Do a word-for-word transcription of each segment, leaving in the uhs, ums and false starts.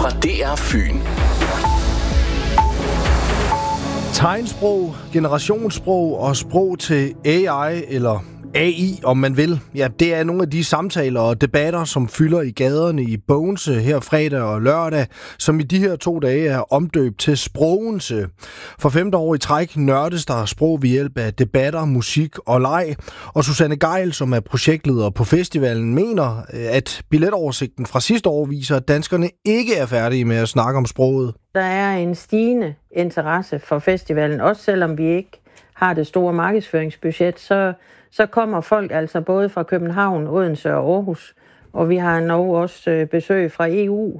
fra D R Fyn. Tegnsprog, generationssprog og sprog til A I eller A I, om man vil. Ja, det er nogle af de samtaler og debatter, som fylder i gaderne i Bogense her fredag og lørdag, som i de her to dage er omdøbt til Sprogense. For femte år i træk nørdes der sprog ved hjælp af debatter, musik og leg. Og Susanne Geil, som er projektleder på festivalen, mener, at billetoversigten fra sidste år viser, at danskerne ikke er færdige med at snakke om sproget. Der er en stigende interesse for festivalen, også selvom vi ikke har det store markedsføringsbudget, så så kommer folk altså både fra København, Odense og Aarhus, og vi har nu også besøg fra E U.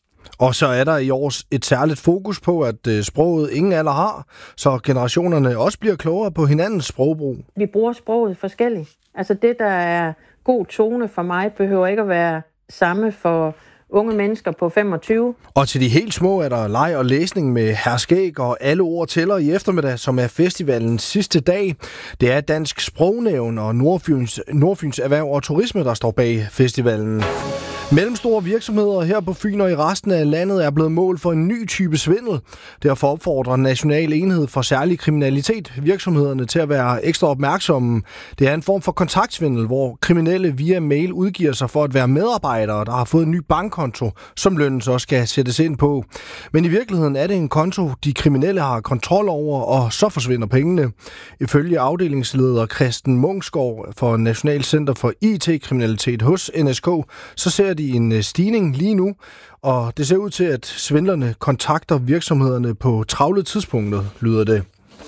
Og så er der i år et særligt fokus på, at sproget ingen alder har, så generationerne også bliver klogere på hinandens sprogbrug. Vi bruger sproget forskelligt. Altså det, der er god tone for mig, behøver ikke at være samme for unge mennesker på femogtyve. Og til de helt små er der leg og læsning med herskæg og alle ord tæller i eftermiddag, som er festivalens sidste dag. Det er Dansk Sprognævn og Nordfyns, Nordfyns Erhverv og Turisme, der står bag festivalen. Mellemstore virksomheder her på Fyn og i resten af landet er blevet mål for en ny type svindel. Derfor opfordrer National Enhed for Særlig Kriminalitet virksomhederne til at være ekstra opmærksomme. Det er en form for kontaktsvindel, hvor kriminelle via mail udgiver sig for at være medarbejdere, der har fået en ny bankkonto, som lønnen så skal sættes ind på. Men i virkeligheden er det en konto, de kriminelle har kontrol over, og så forsvinder pengene. Ifølge afdelingsleder Christen Munksgaard for National Center for I T-kriminalitet hos N S K, så ser de en stigning lige nu, og det ser ud til, at svindlerne kontakter virksomhederne på travle tidspunkter, lyder det.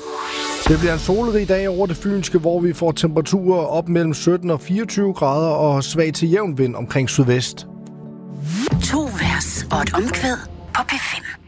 Det bliver en solrig dag over det fynske, hvor vi får temperaturer op mellem sytten og fireogtyve grader og svag til jævn vind omkring sydvest. To vers og et omkvæd på P fem.